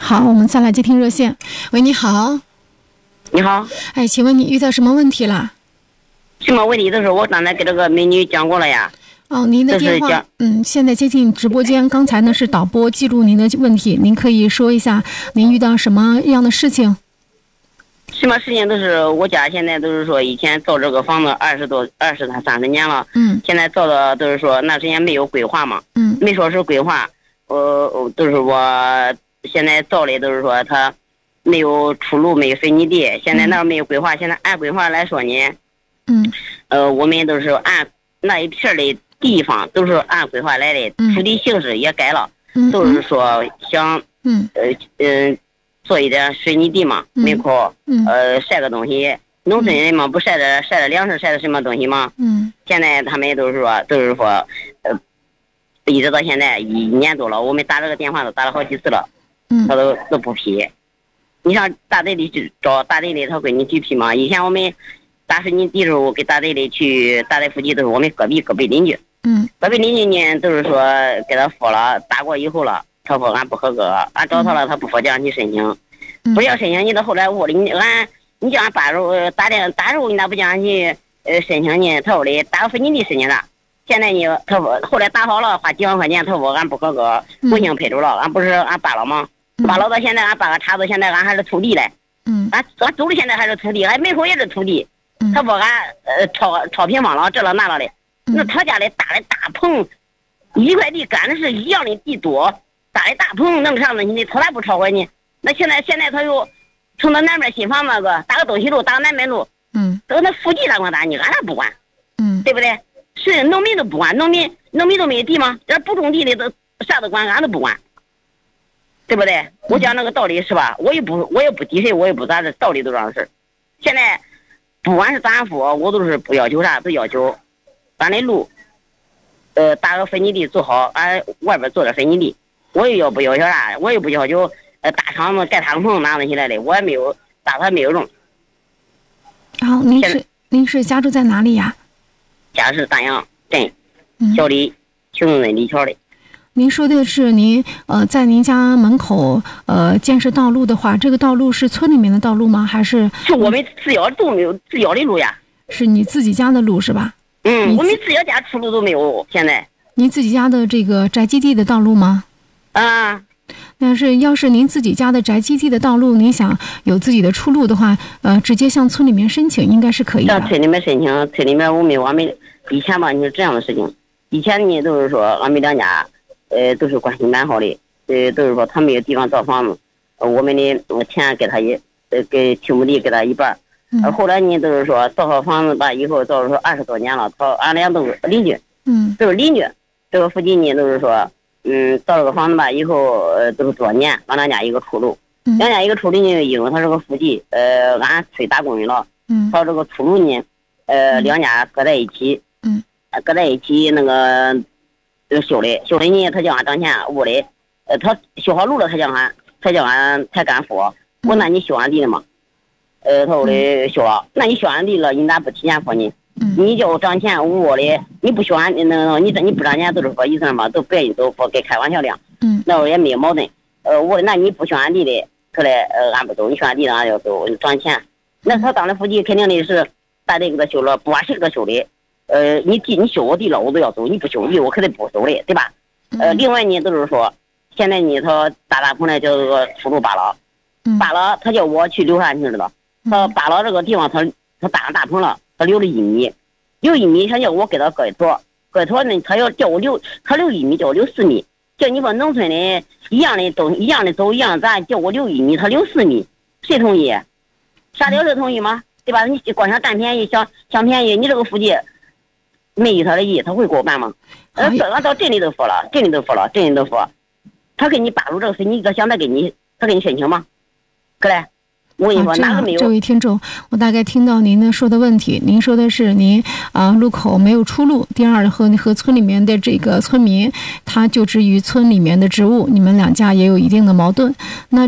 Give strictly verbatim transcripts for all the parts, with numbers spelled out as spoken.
好，我们再来接听热线。喂，你好。 你好。 哎，请问你遇到什么问题了？ 什么问题都是我刚才给这个美女讲过了呀。 哦，您的电话，嗯，现在接进直播间。刚才呢是导播记录您的问题，您可以说一下您遇到什么样的事情？ 什么事情都是我家现在都是说以前造这个房子二十多二十他三十年了， 嗯， 现在造的都是说那时间没有规划嘛， 嗯， 没说是规划，呃，都是我现在造的都是说他没有出路，没有水泥地，现在那没有规划，现在按规划来说呢， 嗯， 呃，我们都是按那一片的地方都是按规划来的，土地形式也改了， 嗯， 都是说想， 嗯， 呃嗯，做一点水泥地嘛，门口， 嗯， 呃，晒个东西。农村人嘛，不晒点晒点粮食，晒点什么东西吗？ 嗯， 现在他们都是说，都是说，呃，一直到现在一年多了，我们打这个电话都打了好几次了， 嗯， 他都都不批。你上大队里去找大队里，他给你去批吗？以前我们打水泥地的时候，我给大队里去大队附近都是我们隔壁隔壁邻居， 嗯， 隔壁邻居呢都是说给他说了，打过以后了，他说俺不合格，俺找他了，他不说叫俺去申请，不要申请你到后来屋里你俺。你叫俺爸时候打电打时候你咋不叫俺去呃申请呢？他说的打个水泥地申请啥？现在呢，他说后来打好了花几万块钱，他说俺不合格，国庆配走了，俺不是俺扒了吗？扒了到现在俺扒个茬子，现在俺还是土地嘞。嗯。俺俺走的现在还是土地，俺门口也是土地。嗯。他说俺呃超超平方了，这了那了的。那他家里搭的大棚，一块地干的是一样的地多，搭的大棚弄啥子？你从来不超过你。那现在现在他又。从那南边新房那个打个东西路，打个南边路，嗯，都那附近咋管打你，俺那不管，嗯，对不对？是农民都不管，农民农民都没有地吗？这不种地的都啥都管，俺都不管，对不对？我讲那个道理是吧？我也不我也不抵谁，我也不咋的，道理都这样事。现在不管是咱夫，我都是不要求啥，都要求咱的路，呃，打个水泥地做好，俺外边做点水泥地，我也要不要求啥，我也不要求。呃，大厂子盖敞篷拿东西来的，我也没有，打他没有用。 好，您是您是家住在哪里呀？ 家是丹阳镇小李群众镇李桥的。 您说的是您呃在您家门口呃建设道路的话，这个道路是村里面的道路吗？还是？ 是我们自家都没有自家的路呀。 是你自己家的路是吧？ 嗯，我们自家家出路都没有，现在。 您自己家的这个宅基地的道路吗？ 啊。 但是，要是您自己家的宅基地的道路，您想有自己的出路的话，呃，直接向村里面申请应该是可以的。 向村里面申请，村里面我们我们以前吧，你是这样的事情。以前呢都是说俺们两家，呃，都是关系蛮好的，呃，都是说他没有地方造房子，呃、我们的钱给他一，呃，给土木地给他一半。呃，后来呢都是说造好房子吧，以后造了说二十多年了，他俺俩都是邻居，嗯，都是邻居。这个附近呢都是说。嗯，造了个房子吧，以后呃都是多年，俺两家一个出路，嗯、两家一个出路呢，因为他是个附近，呃，俺村打工人了，嗯，他这个出路呢，呃，两家搁在一起，嗯，搁在一起那个就修的，修的呢，他叫俺挣钱，屋里，呃，他修好路了，他叫俺，他叫俺才敢付，我那你修俺地了吗？呃，他说的修了，那你修俺地了，你咋不提前付呢？你叫我涨钱，我的你不选那那你这你不涨钱都是说意思嘛，都别人都不给开玩笑的。嗯，那我也没有矛盾。呃，我那你不选俺地的，后来呃俺不走，你选俺地的俺要走涨钱。那他当的附近肯定的是大队给他修了，不管谁给他修的，呃，你地你修我地了我都要走，你不修地我肯定不走的，对吧？呃，另外呢都是说，现在呢他大大棚呢叫这个出路扒了，扒了他叫我去留下，你知道，他扒了这个地方他他搭上大棚了。他留了一米，留一米，他叫我给他割一坨，割一坨呢，他要叫我留，他留一米，叫我留四米。叫你说农村的一样的都一样的走一样，咱叫我留一米，他留四米，谁同意？啥料谁同意吗？对吧？你光想占便宜，想想便宜，你这个附近没依他的意，他会给我办吗？呃，俺到镇里都说了，镇里都说了，镇里都说，他给你扒入这个水泥，他想再给你，他给你申请吗？过来。我跟你说，哪个没有？ 这位听众，我大概听到您的说的问题。您说的是您啊、呃、路口没有出路。第二，和和村里面的这个村民，他就职于村里面的职务，你们两家也有一定的矛盾。那这样，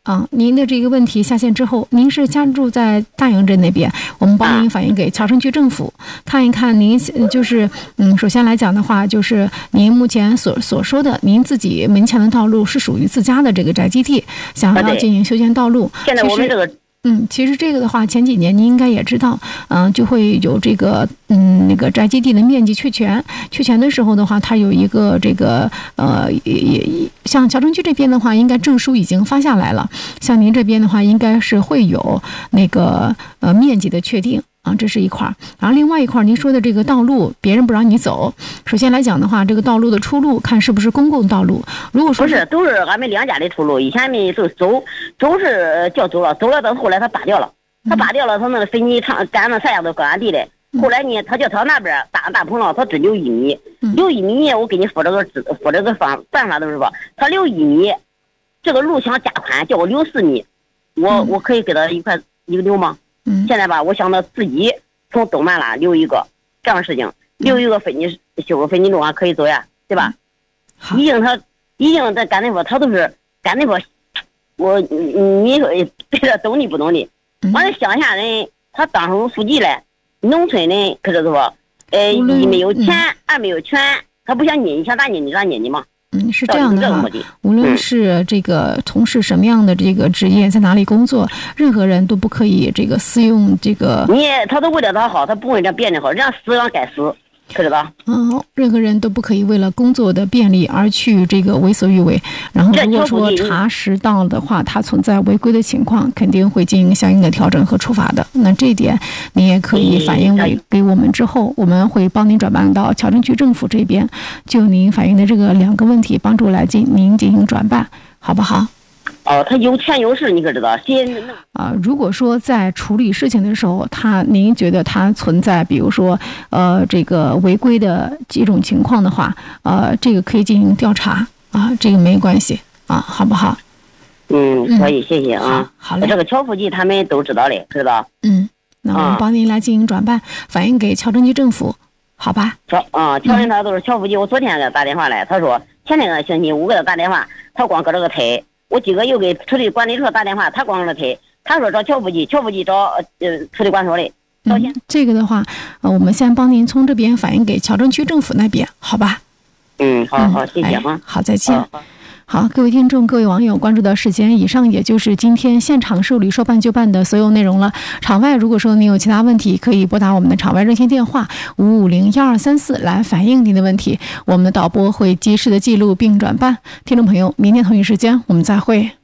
啊，您的这个问题下线之后，您是家住在大营镇那边，我们帮您反映给桥城区政府，看一看您就是嗯，首先来讲的话，就是您目前所所说的，您自己门前的道路是属于自家的这个宅基地，想要进行修建道路。 现在我们这个。 嗯，其实这个的话，前几年您应该也知道，嗯、呃，就会有这个，嗯，那个宅基地的面积确权，确权的时候的话，它有一个这个，呃，也也像桥城区这边的话，应该证书已经发下来了，像您这边的话，应该是会有那个呃面积的确定。啊，这是一块儿，然后另外一块儿，您说的这个道路，别人不让你走。首先来讲的话，这个道路的出路看是不是公共道路。如果说不是，都是俺们两家的出路。以前呢，就走走是叫走了，走了到后来他拔掉了，他拔掉了，他那个水泥厂干那啥样都搁俺地里。后来呢，他叫他那边大大棚了，他只留一米，留一米呢，我给你说这个说这个方办法都是说，他留一米，这个路想加宽，叫我留四米，我我可以给他一块一个留吗？ 嗯， 现在吧，我想到自己从东满了留一个这样的事情，留一个水泥修个水泥路还可以走呀，对吧？ 好， 已经他已经在干那块，他都是干那块，我你你说这个懂你不懂你？完了乡下人他当上书记了，农村人可是说，呃，一没有钱，二没有权，他不想你，你想咋你你咋你你嘛？ 嗯，是这样的哈。无论是这个从事什么样的这个职业，在哪里工作，任何人都不可以这个私用这个。 你他都为了他好，他不为了别人好，人家死让该死，可知道？ 嗯，任何人都不可以为了工作的便利而去这个为所欲为。然后如果说查实到的话，他存在违规的情况，肯定会进行相应的调整和处罚的。那这一点你也可以反映给给我们之后，我们会帮您转办到桥城区政府这边，就您反映的这个两个问题，帮助来进您进行转办，好不好？ 哦，他有权有势，你可知道？先啊、呃，如果说在处理事情的时候，他您觉得他存在，比如说呃这个违规的几种情况的话，呃，这个可以进行调查啊，这个没关系啊，好不好？ 嗯，可以，谢谢啊。 好嘞。 这个侨户籍他们都知道嘞，知道？ 嗯，那我们帮您来进行转办，反映给桥城区政府，好吧？ 侨啊，侨人他都是侨户籍。我昨天给他打电话来，他说前天个星期五给他打电话，他光搁这个推。我几个又给处理管理处打电话，他光了推，他说找侨户籍，侨户籍找呃处理管所的。 嗯，这个的话，呃，我们先帮您从这边反映给桥城区政府那边，好吧？ 嗯，好好，谢谢哈、 哎。好，再见。好，各位听众、各位网友关注到时间，以上也就是今天现场受理说办就办的所有内容了。场外如果说您有其他问题，可以拨打我们的场外热线电话五五零幺二三四来反映您的问题，我们的导播会及时的记录并转办。听众朋友，明天同一时间我们再会。